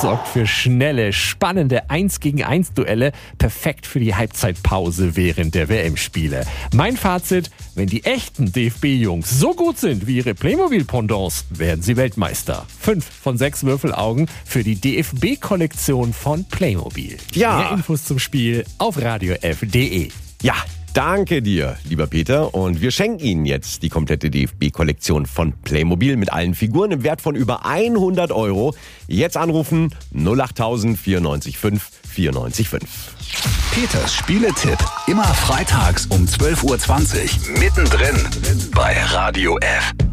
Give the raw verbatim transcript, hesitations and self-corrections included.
sorgt für schnelle, spannende eins gegen eins Duelle, perfekt für die Halbzeitpause während der W M-Spiele. Mein Fazit: Wenn die echten D F B-Jungs so gut sind wie ihre Playmobil-Pendants, werden sie Weltmeister. Fünf von sechs Würfelaugen für die D F B-Kollektion von Playmobil. Ja. Mehr Infos zum Spiel auf radio f punkt d e. Ja, danke dir, lieber Peter. Und wir schenken Ihnen jetzt die komplette D F B-Kollektion von Playmobil mit allen Figuren im Wert von über hundert Euro. Jetzt anrufen null acht null null vier neun fünf vier neun fünf. Peters Spieletipp. Immer freitags um zwölf Uhr zwanzig. Mittendrin bei Radio F.